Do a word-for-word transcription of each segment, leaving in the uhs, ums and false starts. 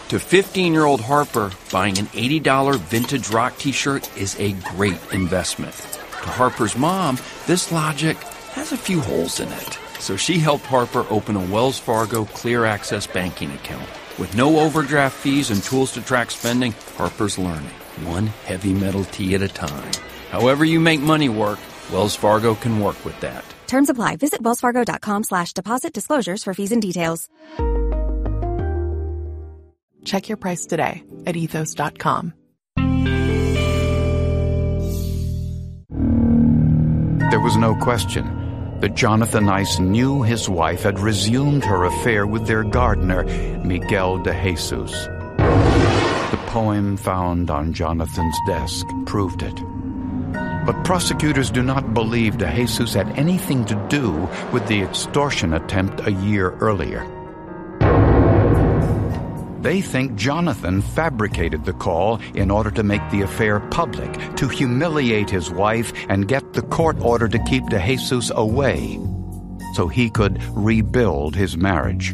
To fifteen-year-old Harper, buying an eighty dollars vintage rock t-shirt is a great investment. To Harper's mom, this logic has a few holes in it. So she helped Harper open a Wells Fargo Clear Access banking account. With no overdraft fees and tools to track spending, Harper's learning, one heavy metal tea at a time. However you make money work, Wells Fargo can work with that. Terms apply. Visit wellsfargo.com slash deposit disclosures for fees and details. Check your price today at ethos dot com. There was no question that Jonathan Nice knew his wife had resumed her affair with their gardener, Miguel de Jesus. The poem found on Jonathan's desk proved it. But prosecutors do not believe de Jesus had anything to do with the extortion attempt a year earlier. They think Jonathan fabricated the call in order to make the affair public, to humiliate his wife and get the court order to keep de Jesus away so he could rebuild his marriage.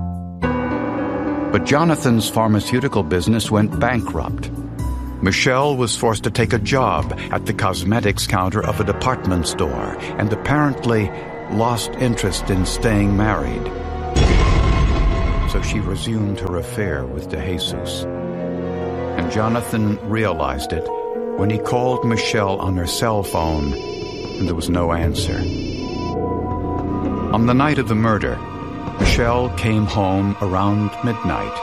But Jonathan's pharmaceutical business went bankrupt. Michelle was forced to take a job at the cosmetics counter of a department store and apparently lost interest in staying married. So she resumed her affair with de Jesus. And Jonathan realized it when he called Michelle on her cell phone and there was no answer. On the night of the murder, Michelle came home around midnight.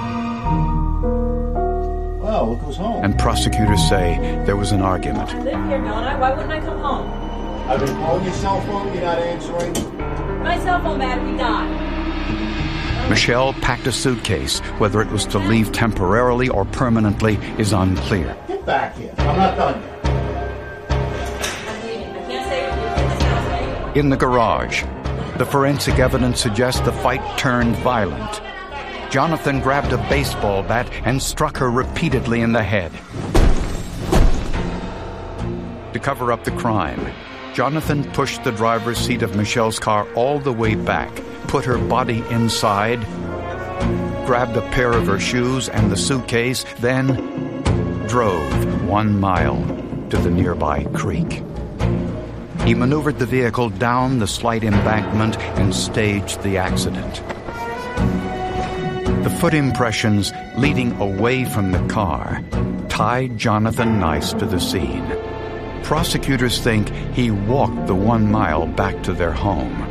Well, look who's home. And prosecutors say there was an argument. I live here, don't I? Why wouldn't I come home? I've been calling your cell phone, you're not answering. My cell phone battery died. Michelle packed a suitcase. Whether it was to leave temporarily or permanently is unclear. Get back here. I'm not done yet. I'm leaving. I can't stay with you in this house anymore. In the garage, the forensic evidence suggests the fight turned violent. Jonathan grabbed a baseball bat and struck her repeatedly in the head. To cover up the crime, Jonathan pushed the driver's seat of Michelle's car all the way back, put her body inside, grabbed a pair of her shoes and the suitcase, then drove one mile to the nearby creek. He maneuvered the vehicle down the slight embankment and staged the accident. The foot impressions leading away from the car tied Jonathan Nice to the scene. Prosecutors think he walked the one mile back to their home.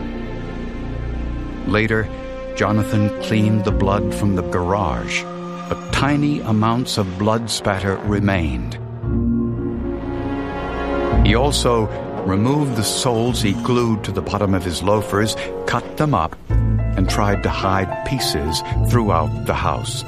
Later, Jonathan cleaned the blood from the garage, but tiny amounts of blood spatter remained. He also removed the soles he glued to the bottom of his loafers, cut them up, and tried to hide pieces throughout the house.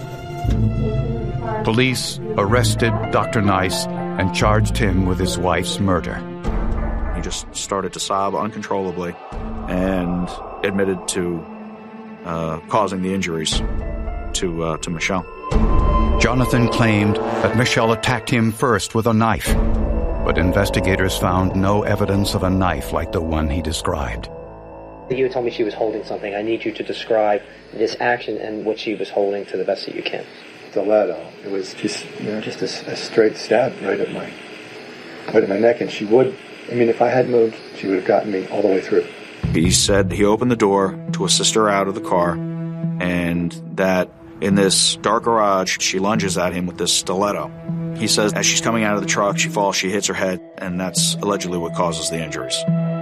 Police arrested Doctor Nice and charged him with his wife's murder. He just started to sob uncontrollably and admitted to uh, causing the injuries to uh, to Michelle. Jonathan claimed that Michelle attacked him first with a knife, but investigators found no evidence of a knife like the one he described. You told me she was holding something. I need you to describe this action and what she was holding to the best that you can. Stiletto. It was just, you know, just a, a straight stab right at my, right at my neck, and she would. I mean, if I had moved, she would have gotten me all the way through. He said he opened the door to assist her out of the car, and that in this dark garage, she lunges at him with this stiletto. He says as she's coming out of the truck, she falls, she hits her head, and that's allegedly what causes the injuries.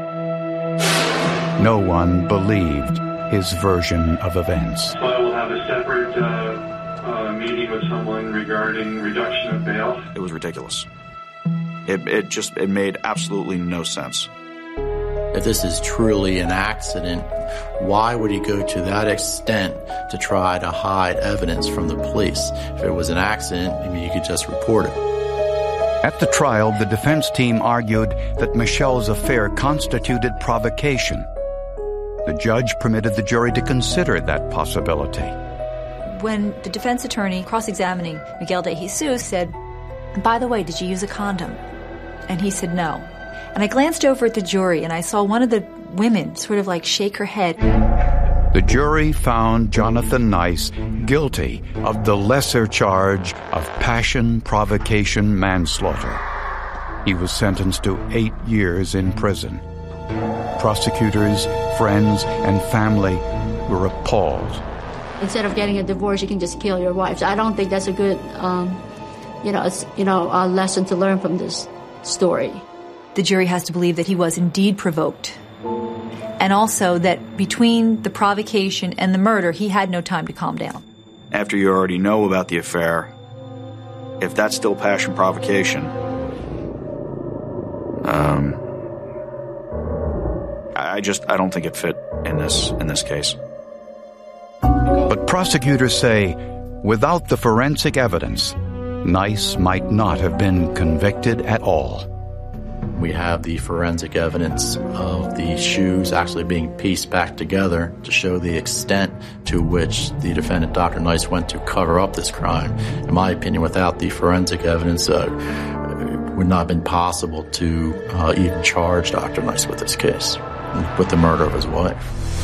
No one believed his version of events. So I will have a separate uh, uh, meeting with someone regarding reduction of bail. It was ridiculous. It, it just it made absolutely no sense. If this is truly an accident, why would he go to that extent to try to hide evidence from the police? If it was an accident, I mean, you could just report it. At the trial, the defense team argued that Michelle's affair constituted provocation. The judge permitted the jury to consider that possibility. When the defense attorney cross-examining Miguel de Jesus said, "By the way, did you use a condom?" And he said no. And I glanced over at the jury and I saw one of the women sort of like shake her head. The jury found Jonathan Nice guilty of the lesser charge of passion provocation manslaughter. He was sentenced to eight years in prison. Prosecutors, friends, and family were appalled. Instead of getting a divorce, you can just kill your wife. So I don't think that's a good, um, you know, you know, a lesson to learn from this story. The jury has to believe that he was indeed provoked. And also that between the provocation and the murder, he had no time to calm down. After you already know about the affair, if that's still passion provocation, um, I just, I don't think it fit in this, in this case. But prosecutors say, without the forensic evidence, Nice might not have been convicted at all. We have the forensic evidence of the shoes actually being pieced back together to show the extent to which the defendant, Doctor Nice, went to cover up this crime. In my opinion, without the forensic evidence, uh, it would not have been possible to uh, even charge Doctor Nice with this case, with the murder of his wife.